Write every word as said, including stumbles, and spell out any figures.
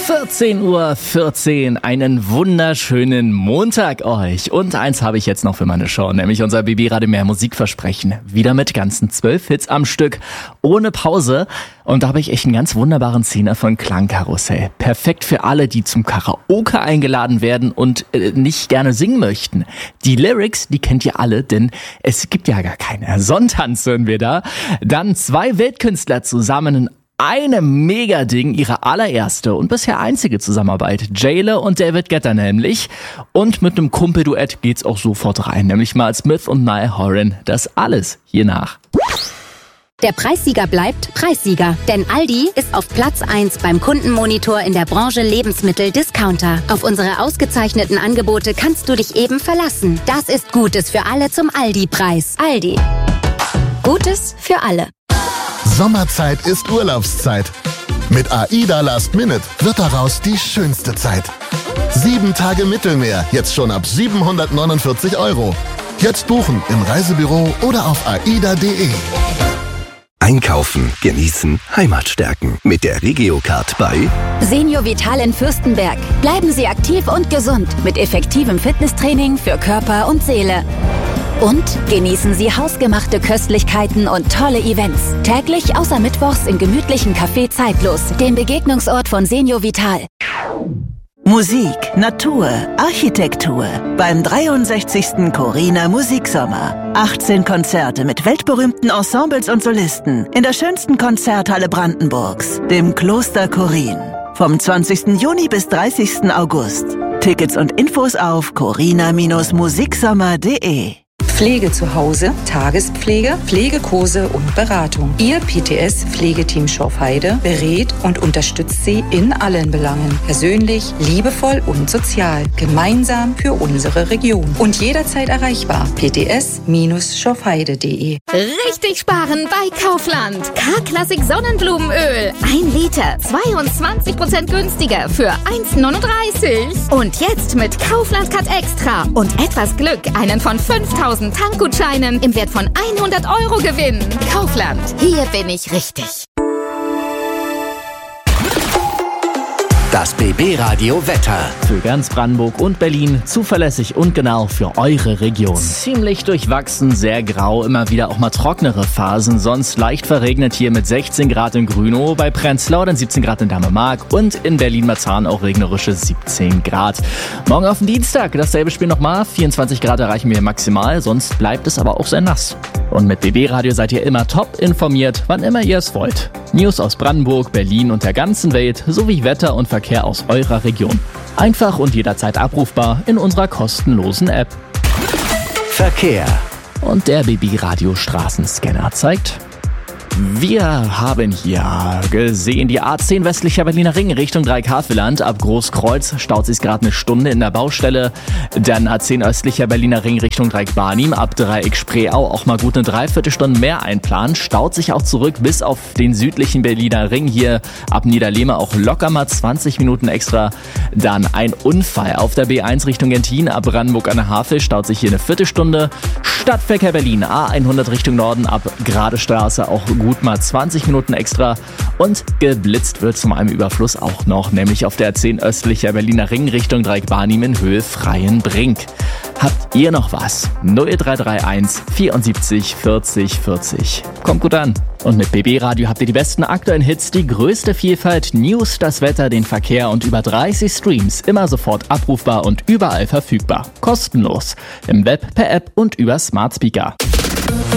vierzehn Uhr vierzehn, einen wunderschönen Montag euch. Und eins habe ich jetzt noch für meine Show, nämlich unser B B Radio Mehr Musikversprechen. Wieder mit ganzen zwölf Hits am Stück, ohne Pause. Und da habe ich echt einen ganz wunderbaren Zehner von Klangkarussell. Perfekt für alle, die zum Karaoke eingeladen werden und äh, nicht gerne singen möchten. Die Lyrics, die kennt ihr alle, denn es gibt ja gar keine. Sonntanz hören wir da. Dann zwei Weltkünstler zusammen in einem Mega-Ding, ihre allererste und bisher einzige Zusammenarbeit. J-Lo und David Guetta nämlich. Und mit einem Kumpelduett geht's auch sofort rein, nämlich mal Smith und Niall Horan. Das alles hier nach. Der Preissieger bleibt Preissieger, denn Aldi ist auf Platz eins beim Kundenmonitor in der Branche Lebensmittel-Discounter. Auf unsere ausgezeichneten Angebote kannst du dich eben verlassen. Das ist Gutes für alle zum Aldi-Preis. Aldi. Gutes für alle. Sommerzeit ist Urlaubszeit. Mit AIDA Last Minute wird daraus die schönste Zeit. Sieben Tage Mittelmeer, jetzt schon ab siebenhundertneunundvierzig Euro. Jetzt buchen im Reisebüro oder auf aida punkt de. Einkaufen, genießen, Heimat stärken. Mit der Regio-Card bei Senior Vital in Fürstenberg. Bleiben Sie aktiv und gesund mit effektivem Fitnesstraining für Körper und Seele. Und genießen Sie hausgemachte Köstlichkeiten und tolle Events. Täglich außer Mittwochs im gemütlichen Café Zeitlos, dem Begegnungsort von Senior Vital. Musik, Natur, Architektur beim dreiundsechzigsten Corina Musiksommer. achtzehn Konzerte mit weltberühmten Ensembles und Solisten in der schönsten Konzerthalle Brandenburgs, dem Kloster Chorin. Vom zwanzigsten Juni bis dreißigsten August. Tickets und Infos auf corina Bindestrich musiksommer punkt de. Pflege zu Hause, Tagespflege, Pflegekurse und Beratung. Ihr P T S-Pflegeteam Schorfheide berät und unterstützt Sie in allen Belangen. Persönlich, liebevoll und sozial. Gemeinsam für unsere Region. Und jederzeit erreichbar. p t s Bindestrich schorfheide punkt de. Richtig sparen bei Kaufland. K-Klassik Sonnenblumenöl. Ein Liter, zweiundzwanzig Prozent günstiger für eins neununddreißig. Und jetzt mit Kaufland Cut Extra und etwas Glück einen von fünftausend Tankgutscheinen im Wert von hundert Euro gewinnen. Kaufland, hier bin ich richtig. das B B Radio Wetter. Für ganz Brandenburg und Berlin zuverlässig und genau für eure Region. Ziemlich durchwachsen, sehr grau, immer wieder auch mal trocknere Phasen, sonst leicht verregnet hier mit sechzehn Grad in Grünow, bei Prenzlau dann siebzehn Grad in Dahme-Mark und in Berlin-Marzahn auch regnerische siebzehn Grad. Morgen auf den Dienstag dasselbe Spiel nochmal, vierundzwanzig Grad erreichen wir maximal, sonst bleibt es aber auch sehr nass. Und mit B B Radio seid ihr immer top informiert, wann immer ihr es wollt. News aus Brandenburg, Berlin und der ganzen Welt sowie Wetter und Verkehr aus eurer Region. Einfach und jederzeit abrufbar in unserer kostenlosen App. Verkehr. Und der B B Radio Straßenscanner zeigt: Wir haben hier gesehen, die A zehn westlicher Berliner Ring Richtung Dreikarfeland. Ab Großkreuz staut sich gerade eine Stunde in der Baustelle. Dann A zehn östlicher Berliner Ring Richtung Dreieck-Barnim. Ab Dreieck Spreeau auch mal gut eine Dreiviertelstunde mehr einplanen. Staut sich auch zurück bis auf den südlichen Berliner Ring. Hier ab Niederlehme auch locker mal zwanzig Minuten extra. Dann ein Unfall auf der B eins Richtung Gentin. Ab Brandenburg an der Havel staut sich hier eine Viertelstunde. Stadtverkehr Berlin A hundert Richtung Norden. Ab Gradestraße auch gut mal zwanzig Minuten extra und geblitzt wird zum einem Überfluss auch noch, nämlich auf der A zehn östlicher Berliner Ring Richtung Dreieck-Barnim in Höhe Freienbrink. Habt ihr noch was? null drei drei eins vierundsiebzig vierzig vierzig. Kommt gut an. Und mit B B Radio habt ihr die besten aktuellen Hits, die größte Vielfalt, News, das Wetter, den Verkehr und über dreißig Streams, immer sofort abrufbar und überall verfügbar. Kostenlos. Im Web, per App und über Smart Speaker.